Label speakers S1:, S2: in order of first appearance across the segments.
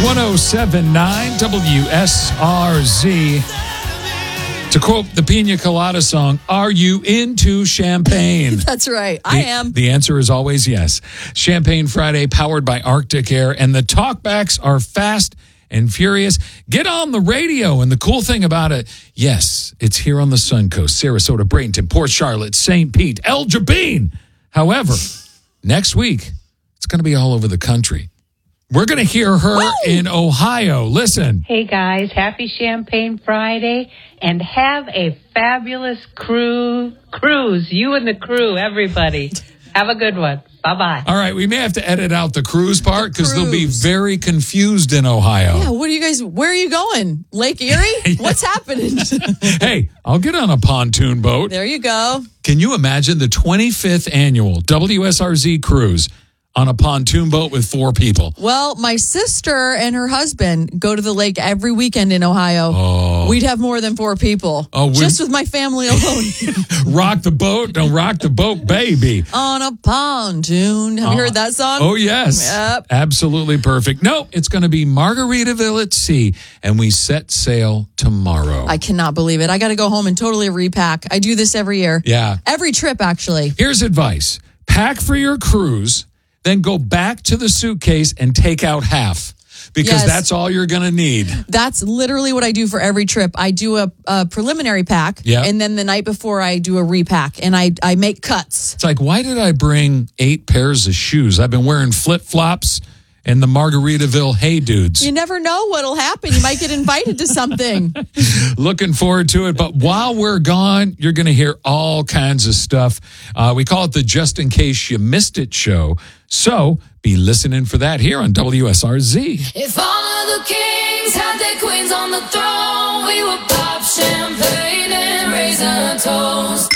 S1: 107.9 WSRZ. To quote the Pina Colada song, are you into champagne?
S2: That's right. I am.
S1: The answer is always yes. Champagne Friday, powered by Arctic Air, and the talkbacks are fast and furious. Get on the radio, and the cool thing about it, yes, it's here on the Suncoast, Sarasota, Bradenton, Port Charlotte, St. Pete, El Jabin. However, next week, it's going to be all over the country. We're going to hear her in Ohio. Listen.
S3: Hey, guys. Happy Champagne Friday. And have a fabulous cruise. You and the crew, everybody. Have a good one. Bye-bye.
S1: All right. We may have to edit out the cruise part because they'll be very confused in Ohio.
S2: Yeah. Where are you going? Lake Erie? What's happening?
S1: Hey, I'll get on a pontoon boat.
S2: There you go.
S1: Can you imagine the 25th annual WSRZ cruise on a pontoon boat with 4 people?
S2: Well, my sister and her husband go to the lake every weekend in Ohio.
S1: Oh.
S2: We'd have more than 4 people.
S1: Oh,
S2: just with my family alone.
S1: Rock the boat, don't rock the boat, baby.
S2: On a pontoon. Have you heard that song?
S1: Oh, yes.
S2: Yep.
S1: Absolutely perfect. No, it's going to be Margaritaville at sea, and we set sail tomorrow.
S2: I cannot believe it. I got to go home and totally repack. I do this every year.
S1: Yeah.
S2: Every trip, actually.
S1: Here's advice. Pack for your cruise, then go back to the suitcase and take out half. Because that's all you're going to need.
S2: That's literally what I do for every trip. I do a preliminary pack, and then the night before I do a repack, and I make cuts.
S1: It's like, why did I bring 8 pairs of shoes? I've been wearing flip-flops and the Margaritaville Hey Dudes.
S2: You never know what'll happen. You might get invited to something.
S1: Looking forward to it. But while we're gone, you're going to hear all kinds of stuff. We call it the Just In Case You Missed It show. So be listening for that here on WSRZ.
S4: If all of the kings had their queens on the throne, we would pop champagne and raise a toast.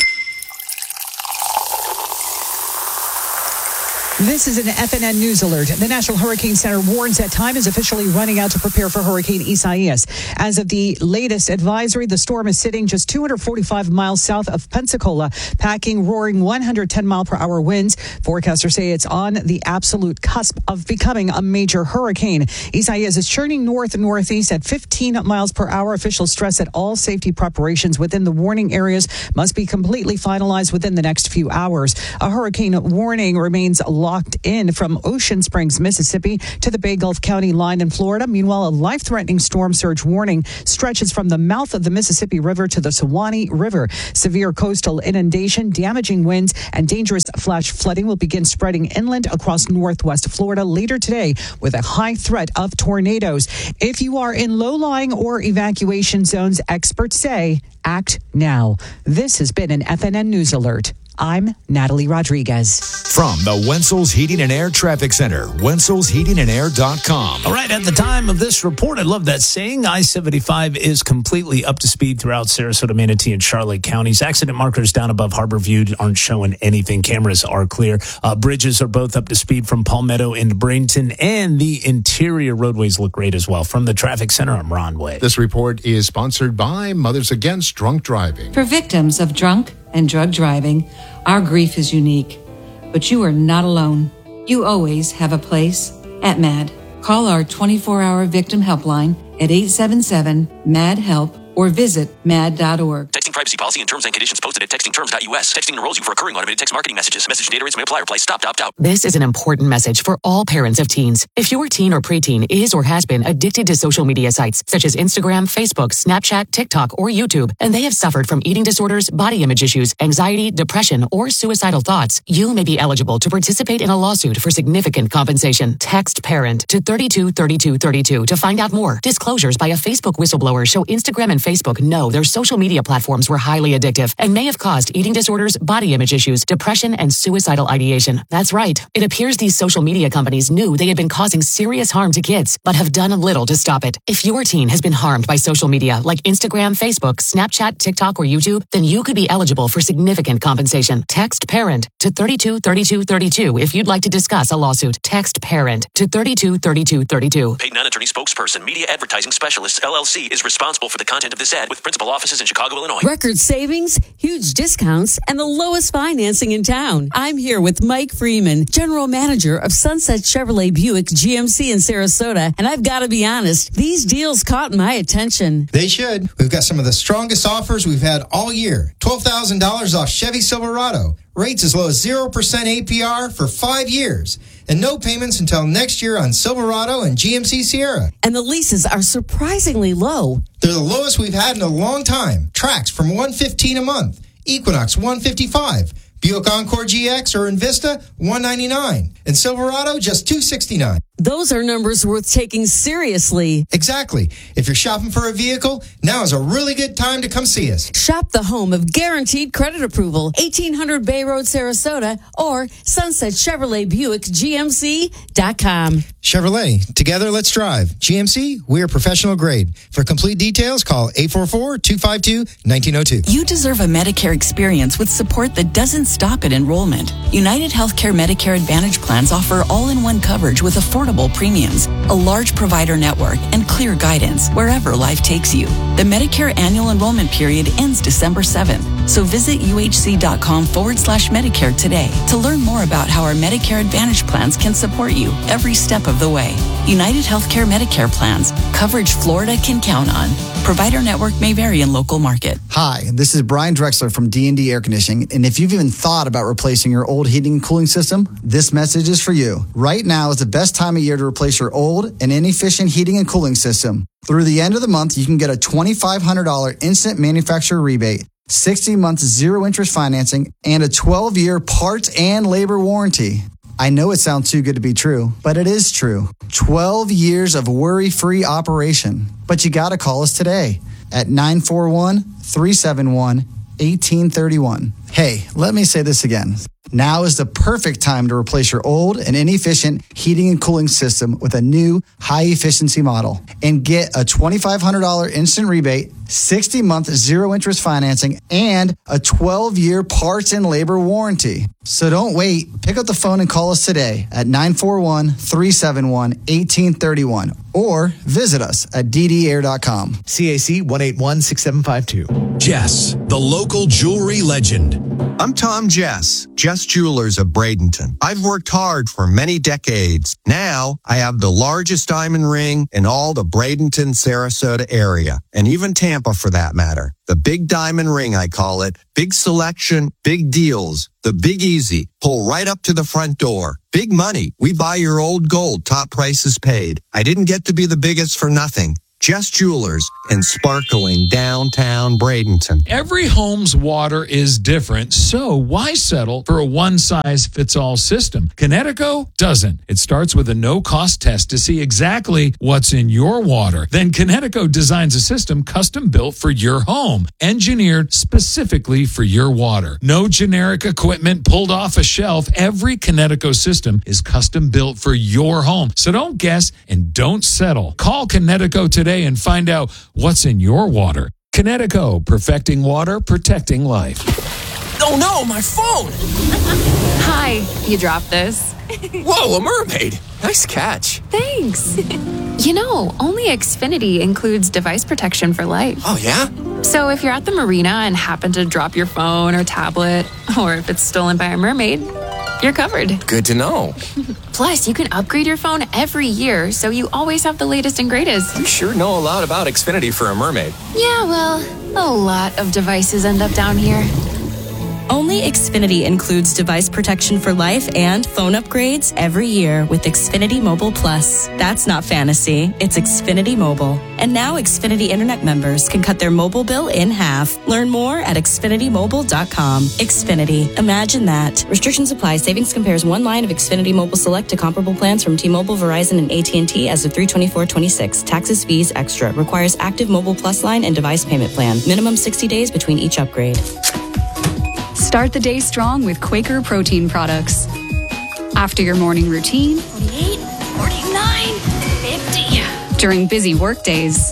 S5: This is an FNN News Alert. The National Hurricane Center warns that time is officially running out to prepare for Hurricane Isaias. As of the latest advisory, the storm is sitting just 245 miles south of Pensacola, packing roaring 110-mile-per-hour winds. Forecasters say it's on the absolute cusp of becoming a major hurricane. Isaias is churning north-northeast at 15 miles per hour. Officials stress that all safety preparations within the warning areas must be completely finalized within the next few hours. A hurricane warning remains locked in from Ocean Springs, Mississippi to the Bay Gulf County line in Florida. Meanwhile, a life-threatening storm surge warning stretches from the mouth of the Mississippi River to the Suwannee River. Severe coastal inundation, damaging winds, and dangerous flash flooding will begin spreading inland across northwest Florida later today with a high threat of tornadoes. If you are in low-lying or evacuation zones, experts say act now. This has been an FNN News Alert. I'm Natalie Rodriguez.
S6: From the Wenzel's Heating and Air Traffic Center, wenzelsheatingandair.com.
S7: All right, at the time of this report, I love that saying. I-75 is completely up to speed throughout Sarasota, Manatee, and Charlotte counties. Accident markers down above Harbor View aren't showing anything. Cameras are clear. Bridges are both up to speed from Palmetto into Bradenton, and the interior roadways look great as well. From the Traffic Center, I'm Ron Way.
S8: This report is sponsored by Mothers Against Drunk Driving.
S9: For victims of drunk and drug driving, our grief is unique, but you are not alone. You always have a place at MAD. Call our 24-hour victim helpline at 877-MAD-HELP or visit mad.org.
S10: Texting privacy policy and terms and conditions posted at textingterms.us. Texting enrolls you for recurring automated text marketing messages. Message data rates may apply. Reply stop to opt out.
S11: This is an important message for all parents of teens. If your teen or preteen is or has been addicted to social media sites such as Instagram, Facebook, Snapchat, TikTok, or YouTube, and they have suffered from eating disorders, body image issues, anxiety, depression, or suicidal thoughts, you may be eligible to participate in a lawsuit for significant compensation. Text PARENT to 323232 to find out more. Disclosures by a Facebook whistleblower show Instagram and Facebook know their social media platforms were highly addictive and may have caused eating disorders, body image issues, depression, and suicidal ideation. That's right. It appears these social media companies knew they had been causing serious harm to kids, but have done little to stop it. If your teen has been harmed by social media like Instagram, Facebook, Snapchat, TikTok, or YouTube, then you could be eligible for significant compensation. Text PARENT to 323232 if you'd like to discuss a lawsuit. Text PARENT to 323232.
S10: Paid non-attorney spokesperson, Media Advertising Specialist, LLC, is responsible for the content of this ad with principal offices in Chicago, Illinois.
S12: Record savings, huge discounts, and the lowest financing in town. I'm here with Mike Freeman, General Manager of Sunset Chevrolet Buick GMC in Sarasota, and I've got to be honest, these deals caught my attention.
S13: They should. We've got some of the strongest offers we've had all year. $12,000 off Chevy Silverado. Rates as low as 0% APR for 5 years. And no payments until next year on Silverado and GMC Sierra.
S12: And the leases are surprisingly low.
S13: They're the lowest we've had in a long time. Tracks from $115 a month. Equinox $155. Buick Encore GX or Invista $199. And Silverado just $269.
S12: Those are numbers worth taking seriously.
S13: Exactly. If you're shopping for a vehicle, now is a really good time to come see us.
S12: Shop the home of guaranteed credit approval, 1800 Bay Road, Sarasota, or Sunset Chevrolet Buick GMC.com.
S13: Chevrolet, together let's drive. GMC, we're professional grade. For complete details, call 844-252-1902.
S14: You deserve a Medicare experience with support that doesn't stop at enrollment. United Healthcare Medicare Advantage plans offer all-in-one coverage with affordable premiums, a large provider network, and clear guidance wherever life takes you. The Medicare annual enrollment period ends December 7th, so visit uhc.com/Medicare today to learn more about how our Medicare Advantage plans can support you every step of the way. United Healthcare Medicare plans, coverage Florida can count on. Provider network may vary in local market.
S15: Hi, this is Brian Drexler from D&D Air Conditioning, and if you've even thought about replacing your old heating and cooling system, this message is for you. Right now is the best time of year to replace your old and inefficient heating and cooling system. Through the end of the month, you can get a $2,500 instant manufacturer rebate, 60 months zero-interest financing, and a 12-year parts and labor warranty. I know it sounds too good to be true, but it is true. 12 years of worry-free operation. But you got to call us today at 941-371-1831. Hey, let me say this again. Now is the perfect time to replace your old and inefficient heating and cooling system with a new high-efficiency model and get a $2,500 instant rebate, 60-month zero-interest financing, and a 12-year parts and labor warranty. So don't wait. Pick up the phone and call us today at 941-371-1831 or visit us at ddair.com.
S16: CAC 1816752.
S17: Jess, the local jewelry legend.
S18: I'm Tom Jess, Jess Jewelers of Bradenton. I've worked hard for many decades. Now I have the largest diamond ring in all the Bradenton, Sarasota area, and even Tampa for that matter. The big diamond ring, I call it. Big selection, big deals. The Big Easy. Pull right up to the front door. Big money. We buy your old gold. Top prices paid. I didn't get to be the biggest for nothing. Jess Jewelers in sparkling downtown Bradenton.
S1: Every home's water is different, so why settle for a one-size-fits-all system? Kinetico doesn't. It starts with a no-cost test to see exactly what's in your water. Then Kinetico designs a system custom-built for your home, engineered specifically for your water. No generic equipment pulled off a shelf. Every Kinetico system is custom-built for your home. So don't guess and don't settle. Call Kinetico today and find out what's in your water. Kinetico, perfecting water, protecting life.
S19: Oh no, my phone!
S20: Hi, you dropped this.
S19: Whoa, a mermaid! Nice catch.
S20: Thanks. You know, only Xfinity includes device protection for life.
S19: Oh, yeah?
S20: So if you're at the marina and happen to drop your phone or tablet, or if it's stolen by a mermaid, you're covered.
S19: Good to know.
S20: Plus, you can upgrade your phone every year, so you always have the latest and greatest.
S19: You sure know a lot about Xfinity for a mermaid.
S20: Yeah, well, a lot of devices end up down here.
S21: Only Xfinity includes device protection for life and phone upgrades every year with Xfinity Mobile Plus. That's not fantasy, it's Xfinity Mobile. And now Xfinity Internet members can cut their mobile bill in half. Learn more at XfinityMobile.com. Xfinity, imagine that. Restrictions apply. Savings compares one line of Xfinity Mobile Select to comparable plans from T-Mobile, Verizon, and AT&T as of 3/24/26. Taxes, fees, extra. Requires active Mobile Plus line and device payment plan. Minimum 60 days between each upgrade.
S22: Start the day strong with Quaker protein products. After your morning routine,
S4: 48, 49, 50.
S22: During busy work days,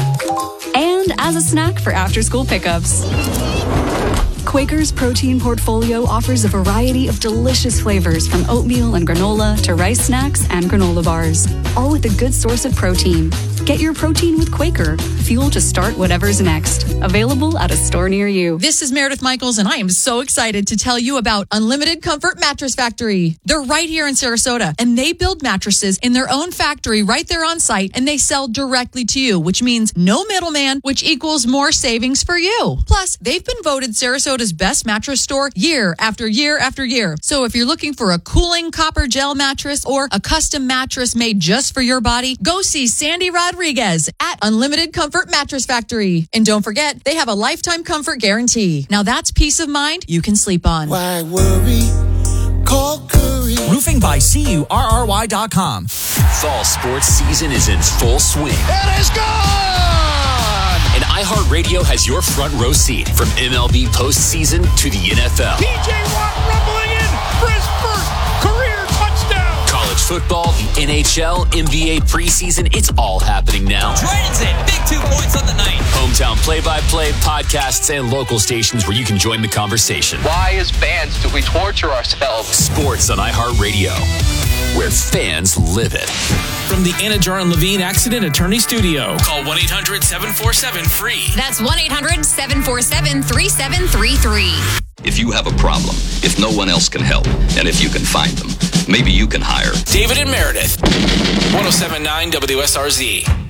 S22: and as a snack for after-school pickups. Quaker's protein portfolio offers a variety of delicious flavors from oatmeal and granola to rice snacks and granola bars, all with a good source of protein. Get your protein with Quaker, fuel to start whatever's next. Available at a store near you.
S2: This is Meredith Michaels, and I am so excited to tell you about Unlimited Comfort Mattress Factory. They're right here in Sarasota, and they build mattresses in their own factory right there on site, and they sell directly to you, which means no middleman, which equals more savings for you. Plus, they've been voted Sarasota's best mattress store year after year after year. So if you're looking for a cooling copper gel mattress or a custom mattress made just for your body, go see Sandy Rodriguez at Unlimited Comfort Mattress Factory. And don't forget, they have a lifetime comfort guarantee. Now that's peace of mind you can sleep on.
S3: Why worry? Call Curry.
S23: Roofing by CURRY.com.
S10: Fall sports season is in full swing.
S3: It is gone!
S10: And iHeartRadio has your front row seat from MLB postseason to the NFL.
S3: P.J. Watt rumbling in for his first career touchdown.
S10: College football, the NHL, NBA preseason, it's all happening now.
S23: Transit, big 2 points on the night.
S10: Hometown play-by-play, podcasts, and local stations where you can join the conversation.
S19: Why, as fans, do we torture ourselves?
S10: Sports on iHeartRadio, where fans live it.
S23: From the Anna Jar and Levine Accident Attorney Studio. Call 1-800-747-FREE.
S24: That's 1-800-747-3733.
S25: If you have a problem, if no one else can help, and if you can find them, maybe you can hire
S23: David and Meredith. 107.9 WSRZ.